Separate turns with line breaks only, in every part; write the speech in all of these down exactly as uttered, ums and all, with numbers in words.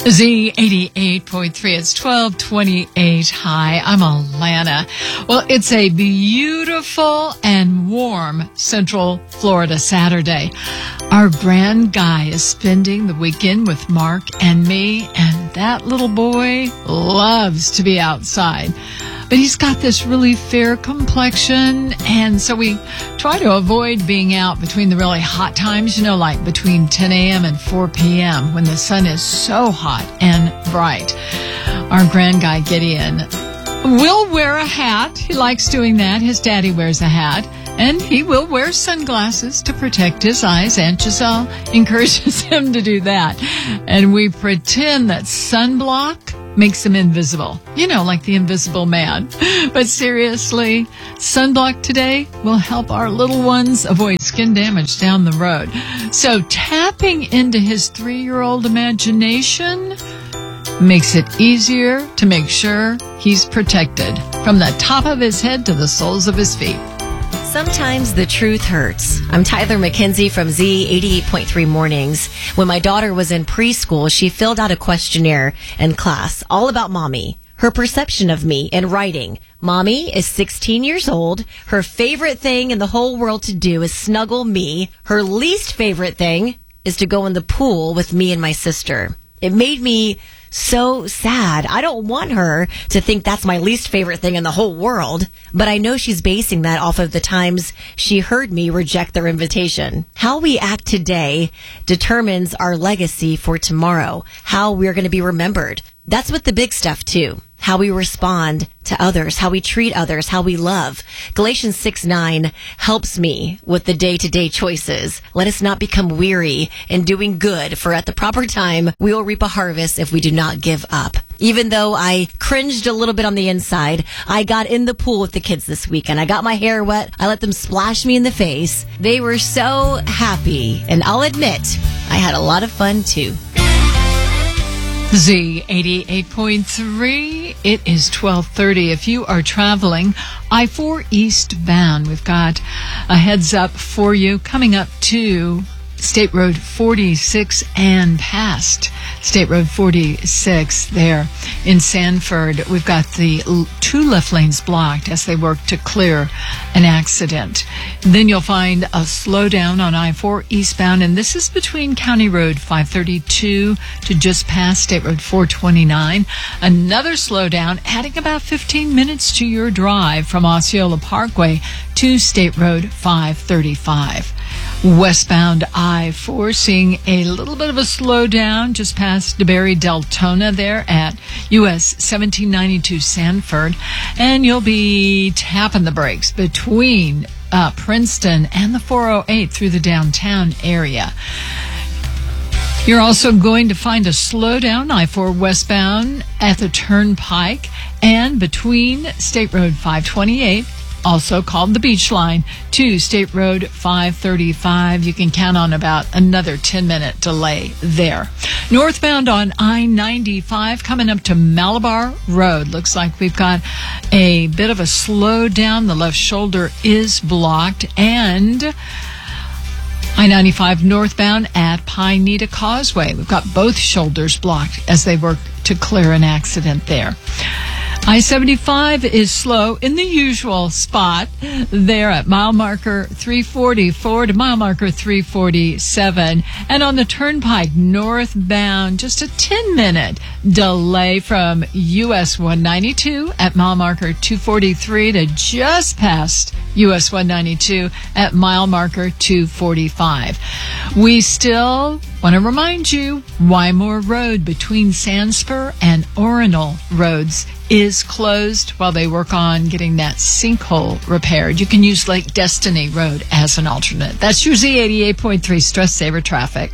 Z eighty-eight point three. It's twelve twenty-eight. Hi, I'm Alana. Well, it's a beautiful and warm Central Florida Saturday. Our grand guy is spending the weekend with Mark and me, and that little boy loves to be outside. But he's got this really fair complexion, and so we try to avoid being out between the really hot times, you know, like between ten a.m. and four p.m. when the sun is so hot and bright. Our grand guy, Gideon, will wear a hat. He likes doing that. His daddy wears a hat. And he will wear sunglasses to protect his eyes. Aunt Giselle encourages him to do that. And we pretend that sunblock makes him invisible. You know, like the Invisible Man. But seriously, sunblock today will help our little ones avoid skin damage down the road. So tapping into his three-year-old imagination makes it easier to make sure he's protected from the top of his head to the soles of his feet.
Sometimes the truth hurts. I'm Tyler McKenzie from Z eighty-eight point three Mornings. When my daughter was in preschool, she filled out a questionnaire in class all about mommy, her perception of me, and writing. Mommy is sixteen years old. Her favorite thing in the whole world to do is snuggle me. Her least favorite thing is to go in the pool with me and my sister. It made me so sad. I don't want her to think that's my least favorite thing in the whole world, but I know she's basing that off of the times she heard me reject their invitation. How we act today determines our legacy for tomorrow, how we're going to be remembered. That's with the big stuff too. How we respond to others, how we treat others, how we love. Galatians six nine helps me with the day-to-day choices. Let us not become weary in doing good, for at the proper time we will reap a harvest if we do not give up. Even though I cringed a little bit on the inside, I got in the pool with the kids this weekend. I got my hair wet. I let them splash me in the face. They were so happy, and I'll admit, I had a lot of fun too.
Z eighty-eight point three. It is twelve thirty. If you are traveling I four eastbound, we've got a heads up for you coming up to State Road forty-six and past State Road forty-six there in Sanford. We've got the two left lanes blocked as they work to clear an accident. Then you'll find a slowdown on I four eastbound, and this is between County Road five thirty-two to just past State Road four twenty-nine. Another slowdown adding about fifteen minutes to your drive from Osceola Parkway to State Road five thirty-five. Westbound I four seeing a little bit of a slowdown just past DeBerry Deltona there at U S seventeen ninety-two Sanford. And you'll be tapping the brakes between uh, Princeton and the four oh eight through the downtown area. You're also going to find a slowdown I four westbound at the Turnpike and between State Road five twenty-eight, also called the Beach Line, to State Road five thirty-five. You can count on about another ten-minute delay there. Northbound on I ninety-five coming up to Malabar Road. Looks like we've got a bit of a slowdown. The left shoulder is blocked. And I ninety-five northbound at Pineda Causeway. We've got both shoulders blocked as they work to clear an accident there. I seventy-five is slow in the usual spot there at mile marker three forty-four to mile marker three forty-seven. And on the Turnpike northbound, just a ten-minute delay from U S one ninety-two at mile marker two forty-three to just past U S one ninety-two at mile marker two forty-five. We still want to remind you, Wymore Road between Sanspur and Orinal Roads is closed while they work on getting that sinkhole repaired. You can use Lake Destiny Road as an alternate. That's your Z eighty-eight point three Stress Saver Traffic.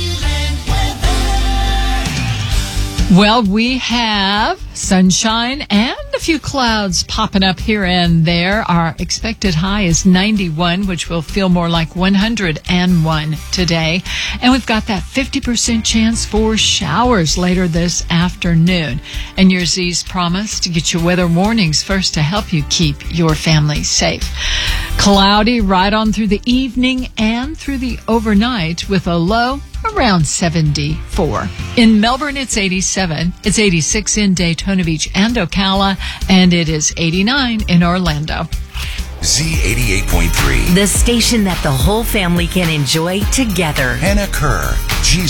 Well, we have sunshine and a few clouds popping up here and there. Our expected high is ninety-one, which will feel more like one hundred one today. And we've got that fifty percent chance for showers later this afternoon. And your Z's promise to get your weather warnings first to help you keep your family safe. Cloudy right on through the evening and through the overnight with a low around seventy-four. In Melbourne, it's eighty-seven. It's eighty-six in Daytona Beach and Ocala, and it is eighty-nine in Orlando.
Z eighty-eight point three.
The station that the whole family can enjoy together.
Hannah Kerr, G